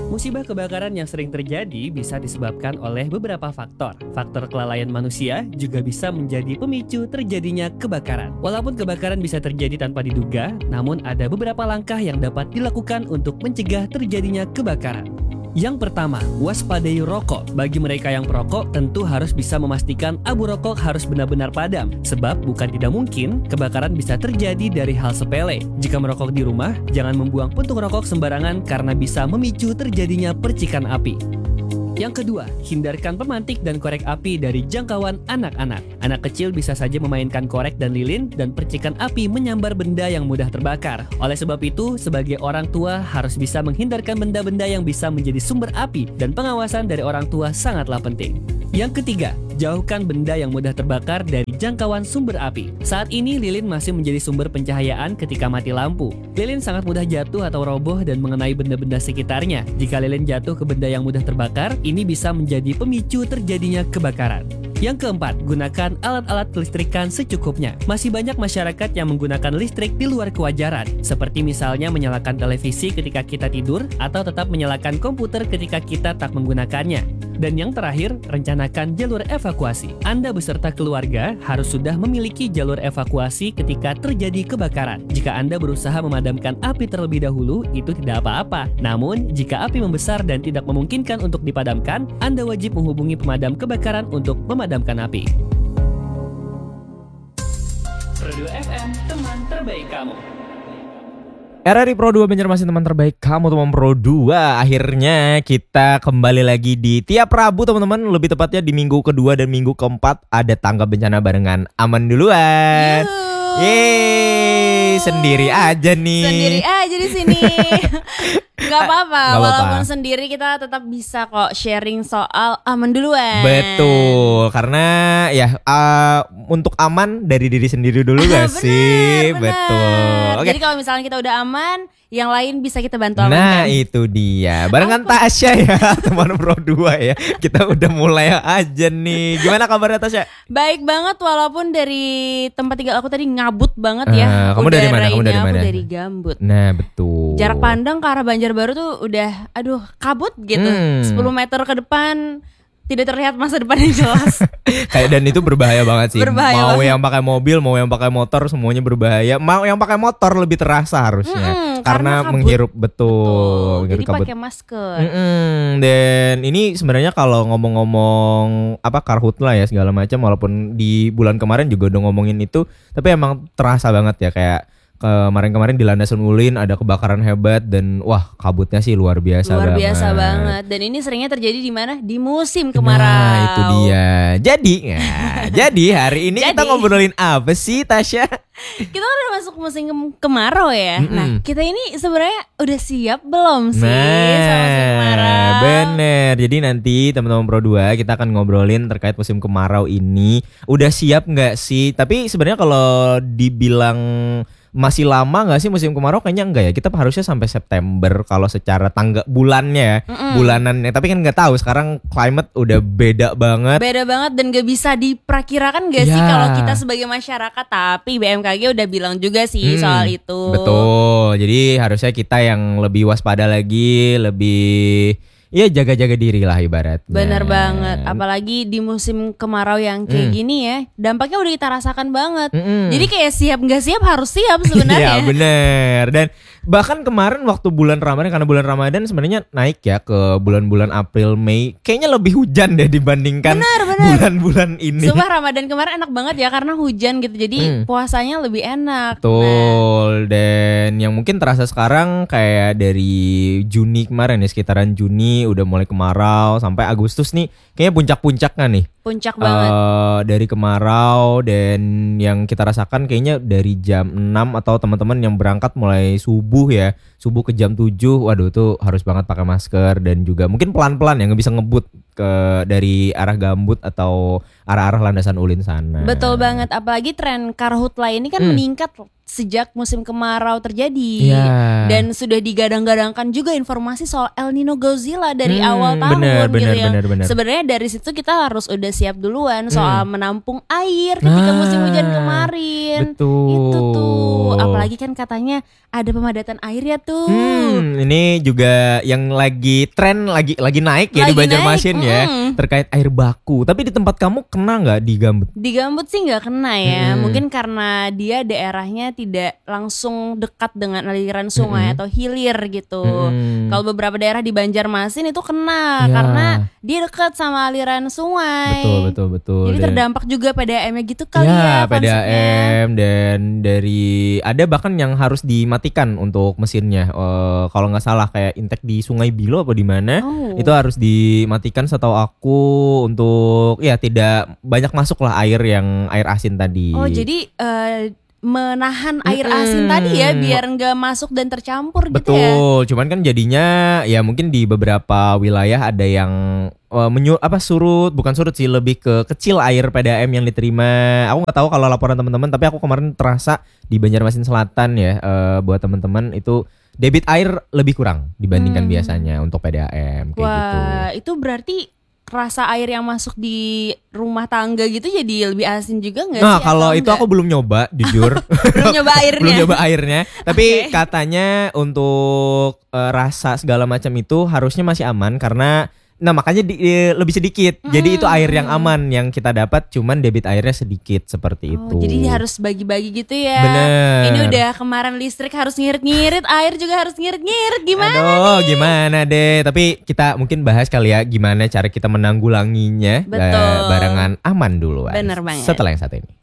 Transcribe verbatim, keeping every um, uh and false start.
Musibah kebakaran yang sering terjadi bisa disebabkan oleh beberapa faktor. Faktor kelalaian manusia juga bisa menjadi pemicu terjadinya kebakaran. Walaupun kebakaran bisa terjadi tanpa diduga, namun ada beberapa langkah yang dapat dilakukan untuk mencegah terjadinya kebakaran. Yang pertama, waspadai rokok. Bagi mereka yang perokok, tentu harus bisa memastikan abu rokok harus benar-benar padam. Sebab bukan tidak mungkin kebakaran bisa terjadi dari hal sepele. Jika merokok di rumah, jangan membuang puntung rokok sembarangan karena bisa memicu terjadinya percikan api. Yang kedua, hindarkan pemantik dan korek api dari jangkauan anak-anak. Anak kecil bisa saja memainkan korek dan lilin dan percikan api menyambar benda yang mudah terbakar. Oleh sebab itu, sebagai orang tua harus bisa menghindarkan benda-benda yang bisa menjadi sumber api dan pengawasan dari orang tua sangatlah penting. Yang ketiga, jauhkan benda yang mudah terbakar dari jangkauan sumber api. Saat ini lilin masih menjadi sumber pencahayaan ketika mati lampu. Lilin sangat mudah jatuh atau roboh dan mengenai benda-benda sekitarnya. Jika lilin jatuh ke benda yang mudah terbakar, ini bisa menjadi pemicu terjadinya kebakaran. Yang keempat, gunakan alat-alat kelistrikan secukupnya. Masih banyak masyarakat yang menggunakan listrik di luar kewajaran, seperti misalnya menyalakan televisi ketika kita tidur atau tetap menyalakan komputer ketika kita tak menggunakannya. Dan yang terakhir, rencanakan jalur evakuasi. Anda beserta keluarga harus sudah memiliki jalur evakuasi ketika terjadi kebakaran. Jika Anda berusaha memadamkan api terlebih dahulu, itu tidak apa-apa. Namun, jika api membesar dan tidak memungkinkan untuk dipadamkan, Anda wajib menghubungi pemadam kebakaran untuk memadamkan api. Pro dua F M, teman terbaik kamu. R R I Pro dua Banjarmasin, teman terbaik kamu, teman Pro dua. Akhirnya kita kembali lagi di tiap Rabu, teman-teman. Lebih tepatnya di minggu kedua dan minggu keempat ada tanggap bencana barengan Aman duluan. Yeay, sendiri aja nih. Sendiri aja di sini. Gak apa-apa, Gak walaupun apa-apa. sendiri kita tetap bisa kok sharing soal Aman duluan. Betul, karena ya uh, untuk aman dari diri sendiri dulu gak Bener, sih? bener. Betul. Oke. Jadi kalau misalnya kita udah aman, yang lain bisa kita bantu amankan. Nah itu dia, barengan Tasya ya, teman Pro dua ya. Kita udah mulai aja nih. Gimana kabarnya Tasya? Baik banget, walaupun dari tempat tinggal aku tadi ngabut banget Eh, ya. kamu dari mana? Kamu Udaranya dari mana? Aku dari Gambut. Nah betul. Jarak pandang ke arah Banjarbaru tuh udah aduh kabut gitu. Hmm. sepuluh meter ke depan tidak terlihat masa depan yang jelas. Kayak dan itu berbahaya banget sih. Berbahaya mau banget. yang pakai mobil, mau yang pakai motor, semuanya berbahaya. Mau yang pakai motor lebih terasa harusnya, Mm-mm, karena, karena kabut. menghirup betul. Jadi menghirup kabut. pakai masker. Mm-mm. Dan ini sebenarnya kalau ngomong-ngomong apa karhutla ya segala macam, walaupun di bulan kemarin juga udah ngomongin itu, tapi emang terasa banget ya kayak kemarin-kemarin di Landasan Ulin ada kebakaran hebat dan wah kabutnya sih luar biasa Luar banget. biasa banget. Dan ini seringnya terjadi di mana? Di musim kemarau. Nah itu dia. Jadi, nah, jadi hari ini kita Jadi. ngobrolin apa sih Tasya? Kita kan udah masuk musim ke- kemarau ya. Mm-mm. Nah, kita ini sebenarnya udah siap belum sih Nah, sama musim kemarau? bener. Jadi nanti teman-teman Pro dua kita akan ngobrolin terkait musim kemarau ini. Udah siap nggak sih? Tapi sebenarnya kalau dibilang masih lama nggak sih musim kemarau? Kayaknya enggak ya. Kita harusnya sampai September kalau secara tangga bulannya ya, Mm-mm. bulanannya. Tapi kan nggak tahu sekarang climate udah beda banget. Beda banget dan gak bisa diperkirakan gak sih Ya. kalau kita sebagai masyarakat. Tapi B M K G udah bilang juga sih Hmm, soal itu. Betul. Jadi harusnya kita yang lebih waspada lagi, lebih ya jaga-jaga diri lah ibaratnya. Bener banget. Apalagi di musim kemarau yang kayak Hmm. gini ya, dampaknya udah kita rasakan banget. Mm-mm. Jadi kayak siap gak siap harus siap sebenarnya. Iya bener. Dan bahkan kemarin waktu bulan Ramadan, karena bulan Ramadan sebenarnya naik ya ke bulan-bulan April, Mei, kayaknya lebih hujan deh dibandingkan Bener, bener. bulan-bulan ini. Sumpah Ramadan kemarin enak banget ya karena hujan gitu. Jadi Hmm. puasanya lebih enak. Nah, Betul. Dan yang mungkin terasa sekarang kayak dari Juni kemarin ya, sekitaran Juni udah mulai kemarau sampai Agustus nih kayaknya puncak-puncaknya nih. puncak banget. Eh, dari kemarau, dan yang kita rasakan kayaknya dari jam enam atau teman-teman yang berangkat mulai subuh ya, subuh ke jam tujuh, waduh tuh harus banget pakai masker dan juga mungkin pelan-pelan ya, nggak bisa ngebut ke dari arah Gambut atau arah-arah landasan Ulin sana. Betul banget, apalagi tren karhutla ini kan Hmm. meningkat sejak musim kemarau terjadi. Iya. Dan sudah digadang-gadangkan juga informasi soal El Nino Godzilla dari Hmm, awal tahun bener, gitu bener, ya. bener, bener. Sebenarnya dari situ kita harus udah siap duluan soal Hmm. menampung air ketika Nah, musim hujan kemarin. betul. Itu tuh, apalagi kan katanya ada pemadatan air ya tuh. Hmm, ini juga yang lagi tren lagi lagi naik ya di Lagi Banjarmasin naik, ya mm-mm. terkait air baku. Tapi di tempat kamu kena nggak di Gambut? Di Gambut sih nggak kena ya, Hmm. mungkin karena dia daerahnya tidak langsung dekat dengan aliran sungai Hmm. atau hilir gitu. Hmm. Kalau beberapa daerah di Banjarmasin itu kena Ya. karena dia dekat sama aliran sungai. Betul betul betul. Jadi Dan- terdampak juga P D A M-nya gitu kali ya, ya. P D A konsepnya. M dan dari ada bahkan yang harus dimatikan untuk mesinnya. Eh, kalau nggak salah kayak intake di Sungai Bilo apa di mana Oh. itu harus dimatikan setahu aku untuk ya tidak banyak masuk lah air yang air asin tadi. Oh jadi eh, menahan air Mm-mm. asin tadi ya biar nggak masuk dan tercampur gitu ya. Betul, cuman kan jadinya ya mungkin di beberapa wilayah ada yang uh, menyu apa surut, bukan surut sih, lebih ke kecil air P D A M yang diterima. Aku nggak tahu kalau laporan teman-teman, tapi aku kemarin terasa di Banjarmasin Selatan ya, uh, buat teman-teman itu debit air lebih kurang dibandingkan Hmm. biasanya untuk P D A M kayak gitu. Wah, itu berarti rasa air yang masuk di rumah tangga gitu jadi lebih asin juga nggak Nah, sih? kalau atau itu enggak? aku belum nyoba, jujur. belum nyoba airnya. belum nyoba airnya, tapi Oke. katanya untuk eh, rasa segala macam itu harusnya masih aman karena nah makanya di- di- lebih sedikit. Jadi itu air yang aman yang kita dapat, cuman debit airnya sedikit seperti Oh, itu. jadi harus bagi-bagi gitu ya. Bener. Ini udah kemarin listrik harus ngirit-ngirit, air juga harus ngirit-ngirit. Gimana? Aduh, gimana deh? Tapi kita mungkin bahas kali ya gimana cara kita menanggulanginya Betul. eh, barengan aman duluan. Bener banget. Setelah yang satu ini.